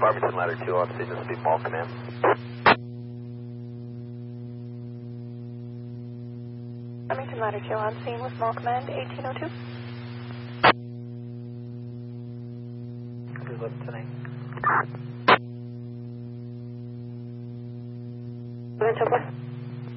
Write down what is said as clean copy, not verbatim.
Farmington Ladder 2 on scene, this will be Mall Command. Farmington Ladder 2 on scene with Mall Command 1802. Good luck tonight. Go ahead,